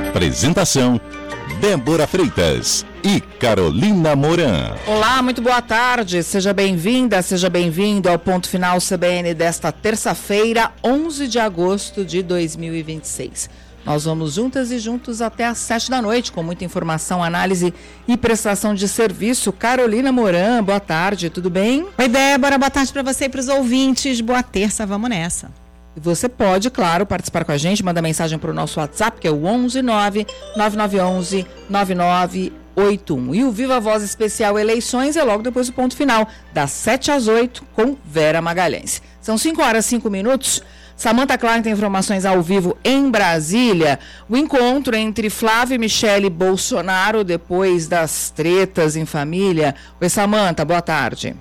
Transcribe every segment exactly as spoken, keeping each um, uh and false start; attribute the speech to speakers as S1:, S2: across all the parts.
S1: Apresentação: Débora Freitas e Carolina Moran.
S2: Olá, muito boa tarde. Seja bem-vinda, seja bem-vindo ao Ponto Final C B N desta terça-feira, onze de agosto de dois mil e vinte e seis. Nós vamos juntas e juntos até às sete da noite, com muita informação, análise e prestação de serviço. Carolina Moran, boa tarde, tudo bem?
S3: Oi, Débora, boa tarde para você e para os ouvintes. Boa terça, vamos nessa.
S2: E você pode, claro, participar com a gente, manda mensagem para o nosso WhatsApp, que é o onze nove nove nove um um nove nove oito um. E o Viva Voz Especial Eleições é logo depois do Ponto Final, das sete às oito, com Vera Magalhães. São cinco horas e cinco minutos. Samantha Klein tem informações ao vivo em Brasília. O encontro entre Flávio e Michele Bolsonaro depois das tretas em família. Oi, Samantha, boa tarde.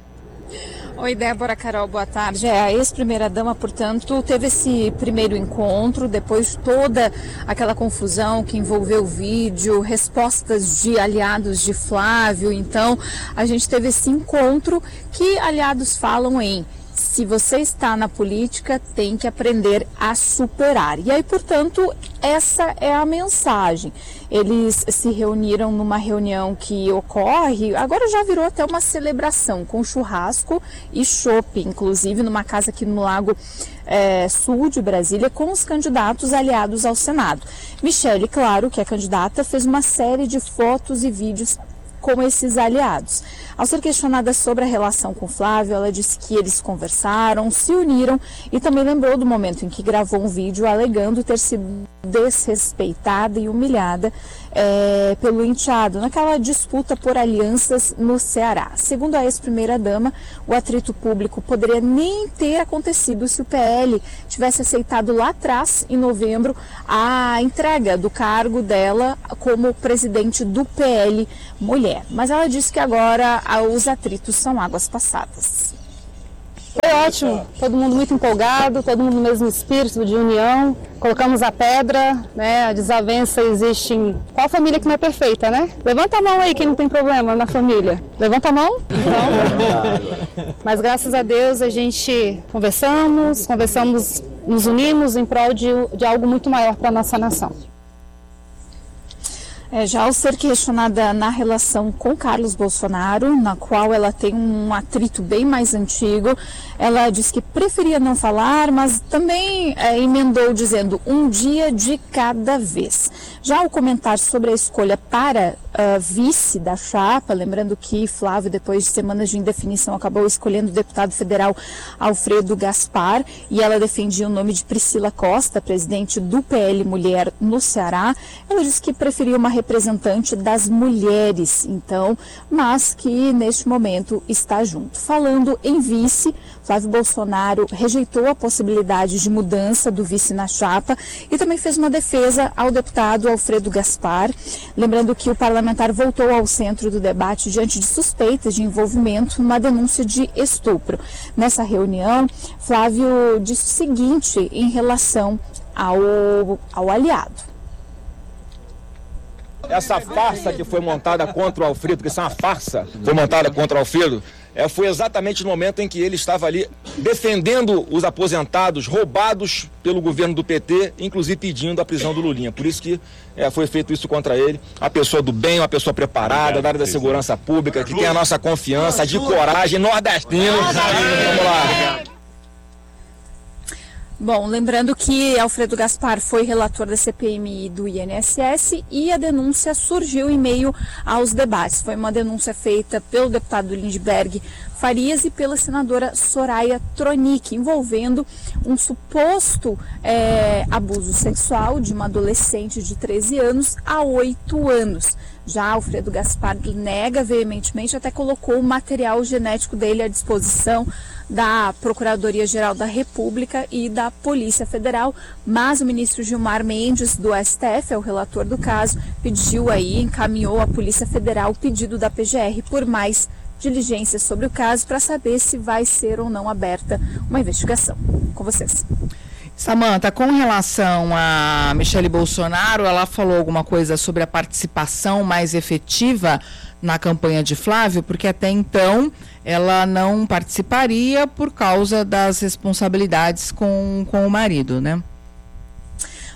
S4: Oi, Débora, Carol, boa tarde. É, a ex-primeira-dama, portanto, teve esse primeiro encontro, depois toda aquela confusão que envolveu o vídeo, respostas de aliados de Flávio. Então, a gente teve esse encontro que aliados falam em: se você está na política, tem que aprender a superar. E aí, portanto, essa é a mensagem. Eles se reuniram numa reunião que ocorre, agora já virou até uma celebração, com churrasco e chopp, inclusive numa casa aqui no Lago é, Sul de Brasília, com os candidatos aliados ao Senado. Michele, claro, que é candidata, fez uma série de fotos e vídeos com esses aliados. Ao ser questionada sobre a relação com Flávio, ela disse que eles conversaram, se uniram e também lembrou do momento em que gravou um vídeo alegando ter sido desrespeitada e humilhada é, pelo enteado, naquela disputa por alianças no Ceará. Segundo a ex-primeira-dama, o atrito público poderia nem ter acontecido se o P L tivesse aceitado lá atrás, em novembro, a entrega do cargo dela como presidente do P L Mulher. Mas ela disse que agora os atritos são águas passadas.
S5: Foi ótimo, todo mundo muito empolgado, todo mundo no mesmo espírito de união. Colocamos a pedra, né? A desavença existe em qual família que não é perfeita, né? Levanta a mão aí quem não tem problema na família. Levanta a mão? Não. Mas graças a Deus a gente conversamos, conversamos, nos unimos em prol de, de algo muito maior para a nossa nação.
S4: É, já ao ser questionada na relação com Carlos Bolsonaro, na qual ela tem um atrito bem mais antigo, ela disse que preferia não falar, mas também é, emendou dizendo um dia de cada vez. Já ao comentar sobre a escolha para uh, vice da chapa, lembrando que Flávio, depois de semanas de indefinição, acabou escolhendo o deputado federal Alfredo Gaspar, e ela defendia o nome de Priscila Costa, presidente do P L Mulher no Ceará. Ela disse que preferia uma representante das mulheres, então, mas que neste momento está junto. Falando em vice, Flávio Bolsonaro rejeitou a possibilidade de mudança do vice na chapa e também fez uma defesa ao deputado Alfredo Gaspar, lembrando que o parlamentar voltou ao centro do debate diante de suspeitas de envolvimento numa denúncia de estupro. Nessa reunião, Flávio disse o seguinte em relação ao, ao aliado.
S6: Essa farsa que foi montada contra o Alfredo, porque isso é uma farsa, foi montada contra o Alfredo, é, foi exatamente no momento em que ele estava ali defendendo os aposentados roubados pelo governo do P T, inclusive pedindo a prisão do Lulinha. Por isso que é, foi feito isso contra ele. A pessoa do bem, uma pessoa preparada, da área da segurança pública, que tem a nossa confiança, de coragem, nordestino. Vamos lá.
S4: Bom, lembrando que Alfredo Gaspar foi relator da C P M I do I N S S e a denúncia surgiu em meio aos debates. Foi uma denúncia feita pelo deputado Lindbergh Farias e pela senadora Soraya Tronic, envolvendo um suposto é, abuso sexual de uma adolescente de treze anos a oito anos. Já Alfredo Gaspar nega veementemente, até colocou o material genético dele à disposição da Procuradoria-Geral da República e da Polícia Federal, mas o ministro Gilmar Mendes, do S T F, é o relator do caso, pediu aí, encaminhou à Polícia Federal o pedido da P G R por mais diligências sobre o caso para saber se vai ser ou não aberta uma investigação. Com vocês.
S2: Samantha, com relação a Michele Bolsonaro, ela falou alguma coisa sobre a participação mais efetiva na campanha de Flávio, porque até então ela não participaria por causa das responsabilidades com, com o marido, né?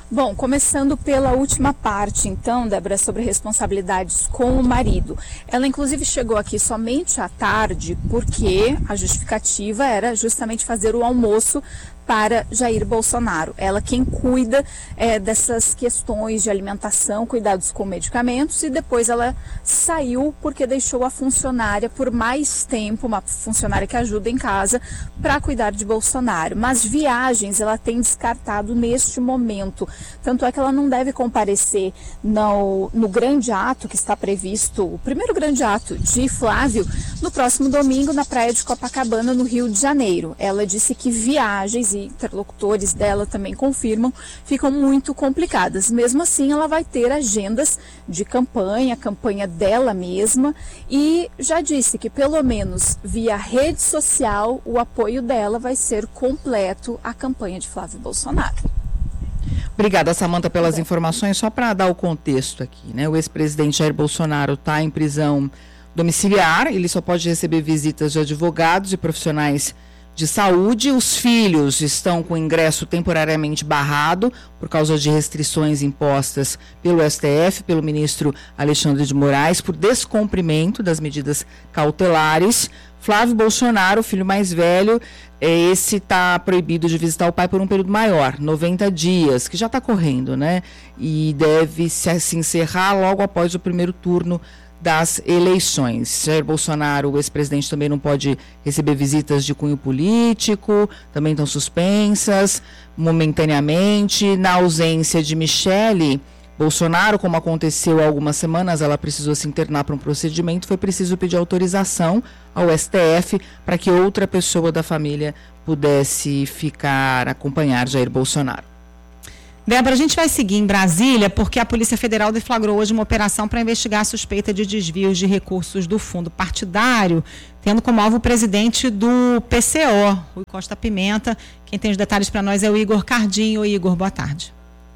S4: Bom, começando pela última parte, então, Débora, sobre responsabilidades com o marido. Ela, inclusive, chegou aqui somente à tarde porque a justificativa era justamente fazer o almoço para Jair Bolsonaro. Ela quem cuida é, dessas questões de alimentação, cuidados com medicamentos, e depois ela saiu porque deixou a funcionária por mais tempo, uma funcionária que ajuda em casa, para cuidar de Bolsonaro. Mas viagens ela tem descartado neste momento. Tanto é que ela não deve comparecer no, no grande ato que está previsto, o primeiro grande ato de Flávio, no próximo domingo na praia de Copacabana, no Rio de Janeiro. Ela disse que viagens e interlocutores dela também confirmam, ficam muito complicadas. Mesmo assim, ela vai ter agendas de campanha, campanha dela mesma, e já disse que pelo menos via rede social o apoio dela vai ser completo à campanha de Flávio Bolsonaro.
S2: Obrigada, Samanta, pelas informações. Só para dar o contexto aqui, né? O ex-presidente Jair Bolsonaro está em prisão domiciliar, ele só pode receber visitas de advogados e profissionais de saúde. Os filhos estão com ingresso temporariamente barrado por causa de restrições impostas pelo S T F, pelo ministro Alexandre de Moraes, por descumprimento das medidas cautelares. Flávio Bolsonaro, o filho mais velho, esse está proibido de visitar o pai por um período maior, noventa dias, que já está correndo, né? E deve se, se encerrar logo após o primeiro turno das eleições. Jair Bolsonaro, o ex-presidente, também não pode receber visitas de cunho político, também estão suspensas momentaneamente. Na ausência de Michele Bolsonaro, como aconteceu há algumas semanas, ela precisou se internar para um procedimento, foi preciso pedir autorização ao S T F para que outra pessoa da família pudesse ficar, acompanhar Jair Bolsonaro.
S3: Débora, a gente vai seguir em Brasília porque a Polícia Federal deflagrou hoje uma operação para investigar a suspeita de desvios de recursos do fundo partidário, tendo como alvo o presidente do P C O, Rui Costa Pimenta. Quem tem os detalhes para nós é o Igor Cardinho. Igor, boa tarde.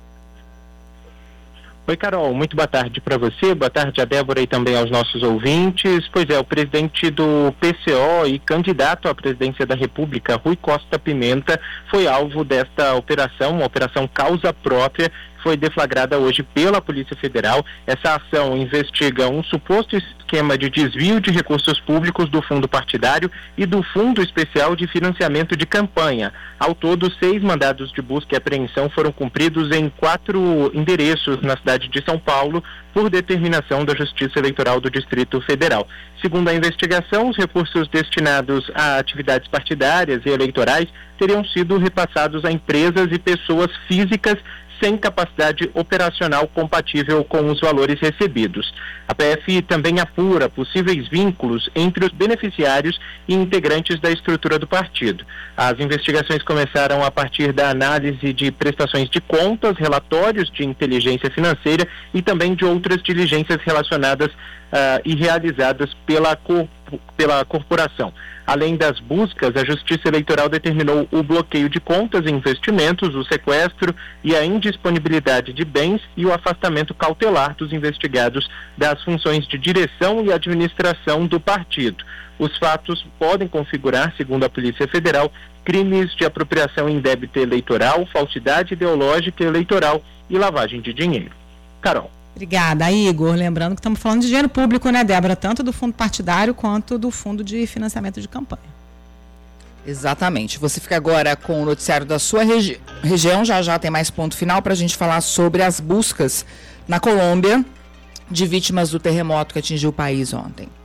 S7: Oi, Carol, muito boa tarde para você, boa tarde a Débora e também aos nossos ouvintes. Pois é, o presidente do P C O e candidato à presidência da República, Rui Costa Pimenta, foi alvo desta operação, uma operação causa própria, foi deflagrada hoje pela Polícia Federal. Essa ação investiga um suposto esquema de desvio de recursos públicos do fundo partidário e do Fundo Especial de Financiamento de Campanha. Ao todo, seis mandados de busca e apreensão foram cumpridos em quatro endereços na cidade de São Paulo, por determinação da Justiça Eleitoral do Distrito Federal. Segundo a investigação, os recursos destinados a atividades partidárias e eleitorais teriam sido repassados a empresas e pessoas físicas sem capacidade operacional compatível com os valores recebidos. A P F também apura possíveis vínculos entre os beneficiários e integrantes da estrutura do partido. As investigações começaram a partir da análise de prestações de contas, relatórios de inteligência financeira e também de outras diligências relacionadas uh, e realizadas pela, cor- pela corporação. Além das buscas, a Justiça Eleitoral determinou o bloqueio de contas e investimentos, o sequestro e a indisponibilidade de bens e o afastamento cautelar dos investigados das funções de direção e administração do partido. Os fatos podem configurar, segundo a Polícia Federal, crimes de apropriação indébita eleitoral, falsidade ideológica eleitoral e lavagem de dinheiro. Carol.
S3: Obrigada, Igor. Lembrando que estamos falando de dinheiro público, né, Débora? Tanto do fundo partidário quanto do fundo de financiamento de campanha.
S2: Exatamente. Você fica agora com o noticiário da sua regi- região. Já já tem mais ponto final para a gente falar sobre as buscas na Colômbia de vítimas do terremoto que atingiu o país ontem.